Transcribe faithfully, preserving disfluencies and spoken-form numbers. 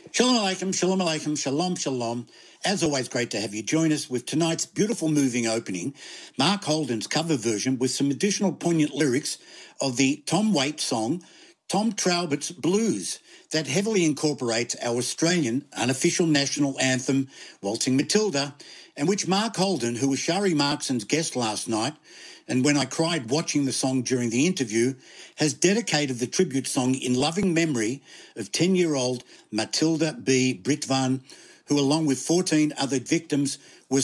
Shalom Aleichem, Shalom Aleichem, Shalom Shalom. As always, great to have you join us with tonight's beautiful moving opening, Mark Holden's cover version with some additional poignant lyrics of the Tom Waits song, Tom Trowbert's Blues, that heavily incorporates our Australian unofficial national anthem, Waltzing Matilda, and which Mark Holden, who was Shari Markson's guest last night, and when I cried watching the song during the interview, has dedicated the tribute song in loving memory of ten-year-old Matilda B. Britvan, who, along with fourteen other victims, was